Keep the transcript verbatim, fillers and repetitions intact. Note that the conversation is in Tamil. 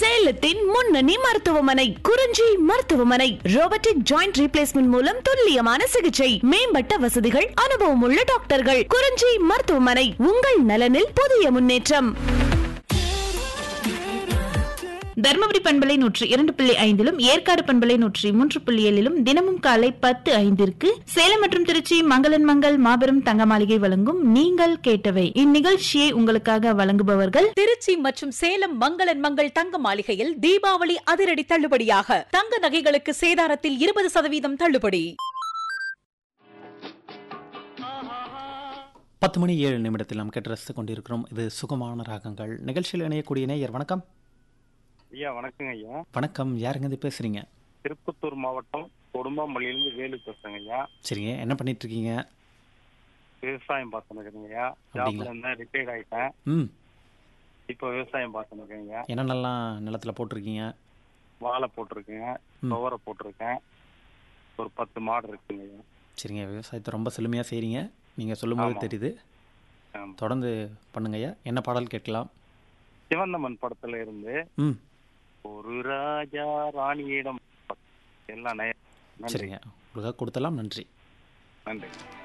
சேலத்தின் முன்னணி மருத்துவமனை குறிஞ்சி மருத்துவமனை. ரோபோட்டிக் ஜாயிண்ட் ரீப்ளேஸ்மெண்ட் மூலம் துல்லியமான சிகிச்சை, மேம்பட்ட வசதிகள், அனுபவம் உள்ள டாக்டர்கள். குறிஞ்சி மருத்துவமனை, உங்கள் நலனில் புதிய முன்னேற்றம். தர்மபுரி பண்பலை நூற்றி இரண்டு புள்ளி ஐந்திலும் ஏற்காடு பண்பலை நூற்றி மூன்று புள்ளி ஏழிலும் தினமும் காலை பத்து ஐந்திற்கு சேலம் மற்றும் திருச்சி மங்களன் மங்கள் மாபெரும் தங்க மாளிகை வழங்கும் நீங்கள் கேட்டவை. இந்நிகழ்ச்சியை உங்களுக்காக வழங்குபவர்கள் திருச்சி மற்றும் சேலம் மங்களன் மங்கள் தங்க மாளிகையில் தீபாவளி அதிரடி தள்ளுபடியாக தங்க நகைகளுக்கு சேதாரத்தில் இருபது சதவீதம் தள்ளுபடி. பத்து மணி ஏழு நிமிடத்தில் நாம் கேட்டு ரசித்துக் கொண்டிருக்கிறோம். இது சுகமான ராகங்கள் நிகழ்ச்சியில் இணையக்கூடிய நேயர். வணக்கம் ஐயா. வணக்கங்க ஐயா. வணக்கம். யாருங்க இது பேசுறீங்க? திருப்பத்தூர் மாவட்டம் கொடும்பாம்பள்ளியிலிருந்து வேலு பேசுறேங்க ஐயா. சரிங்க, என்ன பண்ணிட்டு இருக்கீங்க? விவசாயம் பார்த்துருக்கேங்க ஐயா. ஜாப்ல இருந்தேன், ரிட்டையர்ட் ஆயிட்டேன். ம் இப்போ விவசாயம் பார்த்துருக்கேங்க ஐயா. என்னென்னலாம் நிலத்துல போட்டிருக்கீங்க? வாழை போட்டிருக்கேங்க, துவரை போட்டிருக்கேன், ஒரு பத்து மாடு இருக்குங்க ஐயா. சரிங்க, விவசாயத்தை ரொம்ப செழுமையாக செய்கிறீங்க, நீங்கள் சொல்லும்போது தெரியுது. தொடர்ந்து பண்ணுங்கய்யா. என்ன பாடல் கேட்கலாம்? சிவந்தமன் படத்துல இருந்து ம் ஒரு ராஜா ராணியிடம் எல்லாம். சரிங்க, உங்களுக்காக கொடுத்தலாம். நன்றி. நன்றி.